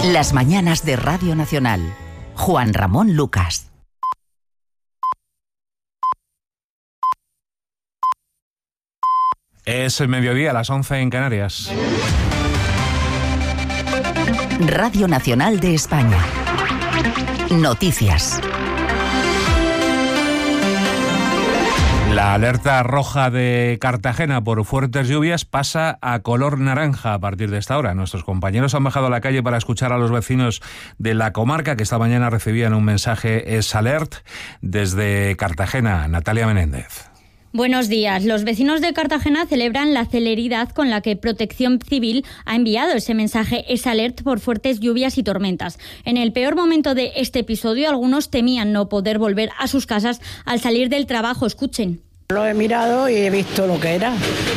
Las mañanas de Radio Nacional. Juan Ramón Lucas. Es el mediodía, a las 11 en Canarias. Radio Nacional de España. Noticias. La alerta roja de Cartagena por fuertes lluvias pasa a color naranja a partir de esta hora. Nuestros compañeros han bajado a la calle para escuchar a los vecinos de la comarca que esta mañana recibían un mensaje S-Alert desde Cartagena. Natalia Menéndez. Buenos días. Los vecinos de Cartagena celebran la celeridad con la que Protección Civil ha enviado ese mensaje S-Alert por fuertes lluvias y tormentas. En el peor momento de este episodio, algunos temían no poder volver a sus casas al salir del trabajo. Escuchen. Lo he mirado y he visto lo que era.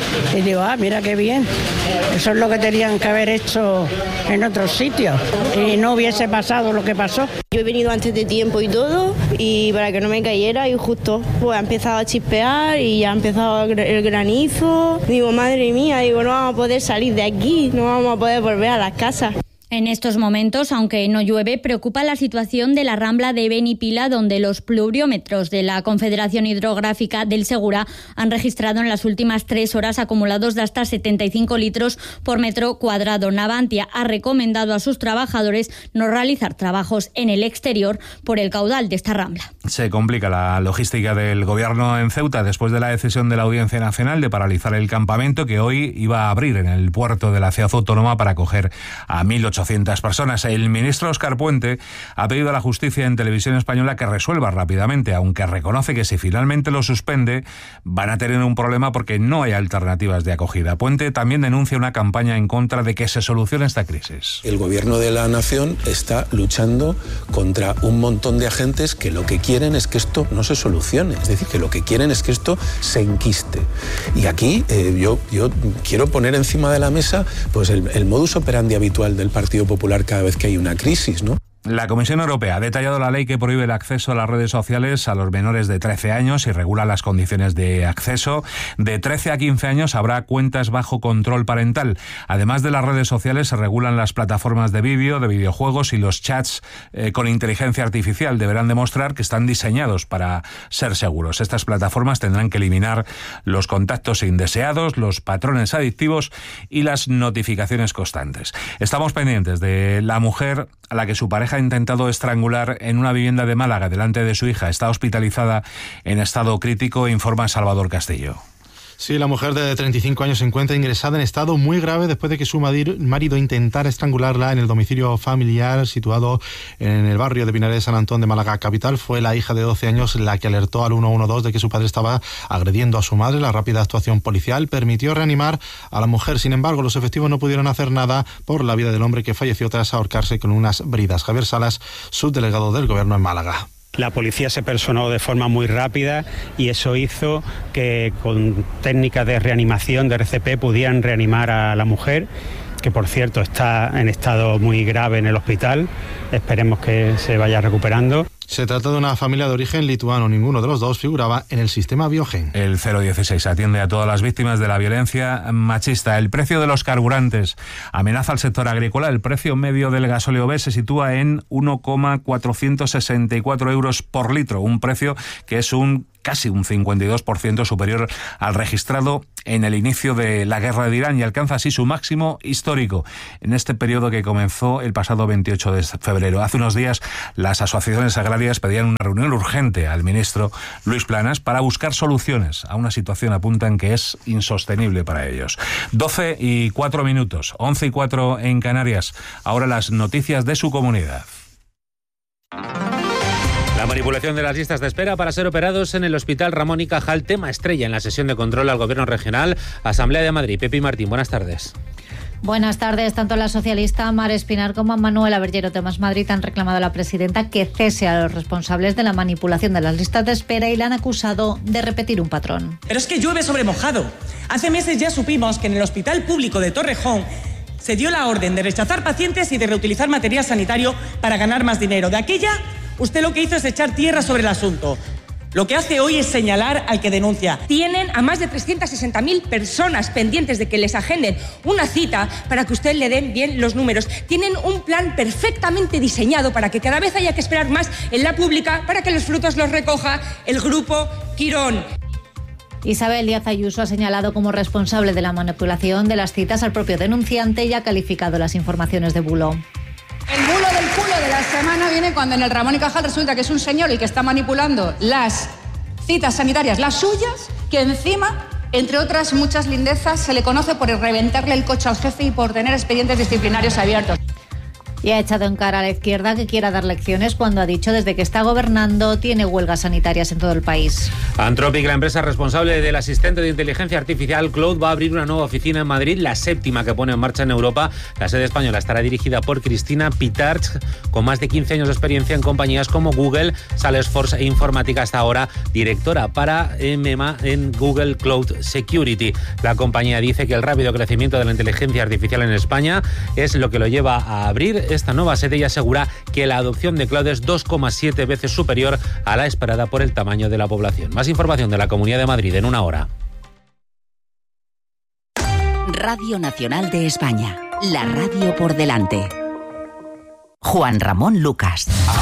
Y digo, mira qué bien. Eso es lo que tenían que haber hecho en otros sitios. Y no hubiese pasado lo que pasó. Yo he venido antes de tiempo y todo, y para que no me cayera, y justo pues ha empezado a chispear y ya ha empezado el granizo. Digo, madre mía, no vamos a poder salir de aquí, no vamos a poder volver a las casas. En estos momentos, aunque no llueve, preocupa la situación de la Rambla de Benipila, donde los pluviométros de la Confederación Hidrográfica del Segura han registrado en las últimas 3 horas acumulados de hasta 75 litros por metro cuadrado. Navantia ha recomendado a sus trabajadores no realizar trabajos en el exterior por el caudal de esta rambla. Se complica la logística del gobierno en Ceuta después de la decisión de la Audiencia Nacional de paralizar el campamento que hoy iba a abrir en el puerto de la ciudad autónoma para acoger a 1.800 personas. El ministro Óscar Puente ha pedido a la justicia en Televisión Española que resuelva rápidamente, aunque reconoce que si finalmente lo suspende van a tener un problema porque no hay alternativas de acogida. Puente también denuncia una campaña en contra de que se solucione esta crisis. El gobierno de la nación está luchando contra un montón de agentes que lo que quieren es que esto no se solucione, es decir, que lo que quieren es que esto se enquiste. Y aquí yo quiero poner encima de la mesa pues el modus operandi habitual del Partido Popular cada vez que hay una crisis, ¿no? La Comisión Europea ha detallado la ley que prohíbe el acceso a las redes sociales a los menores de 13 años y regula las condiciones de acceso. De 13 a 15 años habrá cuentas bajo control parental. Además de las redes sociales, se regulan las plataformas de vídeo, de videojuegos y los chats con inteligencia artificial. Deberán demostrar que están diseñados para ser seguros. Estas plataformas tendrán que eliminar los contactos indeseados, los patrones adictivos y las notificaciones constantes. Estamos pendientes de la mujer a la que su pareja ha intentado estrangular en una vivienda de Málaga delante de su hija. Está hospitalizada en estado crítico, informa Salvador Castillo. Sí, la mujer de 35 años se encuentra ingresada en estado muy grave después de que su marido intentara estrangularla en el domicilio familiar situado en el barrio de Pinares de San Antón de Málaga capital. Fue la hija de 12 años la que alertó al 112 de que su padre estaba agrediendo a su madre. La rápida actuación policial permitió reanimar a la mujer. Sin embargo, los efectivos no pudieron hacer nada por la vida del hombre que falleció tras ahorcarse con unas bridas. Javier Salas, subdelegado del Gobierno en Málaga. La policía se personó de forma muy rápida y eso hizo que con técnicas de reanimación de RCP pudieran reanimar a la mujer, que por cierto está en estado muy grave en el hospital. Esperemos que se vaya recuperando. Se trata de una familia de origen lituano. Ninguno de los dos figuraba en el sistema Biogen. El 016 atiende a todas las víctimas de la violencia machista. El precio de los carburantes amenaza al sector agrícola. El precio medio del gasóleo B se sitúa en 1,464 euros por litro, un precio que es casi un 52% superior al registrado en el inicio de la guerra de Irán y alcanza así su máximo histórico en este periodo que comenzó el pasado 28 de febrero. Hace unos días las asociaciones agrarias pedían una reunión urgente al ministro Luis Planas para buscar soluciones a una situación, apuntan, que es insostenible para ellos. 12:04, 11:04 en Canarias. Ahora las noticias de su comunidad. La manipulación de las listas de espera para ser operados en el Hospital Ramón y Cajal, tema estrella en la sesión de control al Gobierno Regional. Asamblea de Madrid. Pepi Martín, buenas tardes. Buenas tardes. Tanto la socialista Mar Espinar como Manuela Bergero de Más Madrid han reclamado a la presidenta que cese a los responsables de la manipulación de las listas de espera y la han acusado de repetir un patrón. Pero es que llueve sobre mojado. Hace meses ya supimos que en el Hospital Público de Torrejón se dio la orden de rechazar pacientes y de reutilizar material sanitario para ganar más dinero. De aquella, usted lo que hizo es echar tierra sobre el asunto. Lo que hace hoy es señalar al que denuncia. Tienen a más de 360.000 personas pendientes de que les agenden una cita para que usted le den bien los números. Tienen un plan perfectamente diseñado para que cada vez haya que esperar más en la pública para que los frutos los recoja el grupo Quirón. Isabel Díaz Ayuso ha señalado como responsable de la manipulación de las citas al propio denunciante y ha calificado las informaciones de bulo. El bulo del culo de la semana viene cuando en el Ramón y Cajal resulta que es un señor el que está manipulando las citas sanitarias, las suyas, que encima, entre otras muchas lindezas, se le conoce por reventarle el coche al jefe y por tener expedientes disciplinarios abiertos. Y ha echado en cara a la izquierda que quiera dar lecciones cuando ha dicho desde que está gobernando tiene huelgas sanitarias en todo el país. Anthropic, la empresa responsable del asistente de inteligencia artificial Claude, va a abrir una nueva oficina en Madrid, la séptima que pone en marcha en Europa. La sede española estará dirigida por Cristina Pitarch, con más de 15 años de experiencia en compañías como Google, Salesforce e Informática, hasta ahora directora para MMA en Google Cloud Security. La compañía dice que el rápido crecimiento de la inteligencia artificial en España es lo que lo lleva a abrir esta nueva sede y asegura que la adopción de cloud es 2,7 veces superior a la esperada por el tamaño de la población. Más información de la Comunidad de Madrid en una hora. Radio Nacional de España, la radio por delante. Juan Ramón Lucas.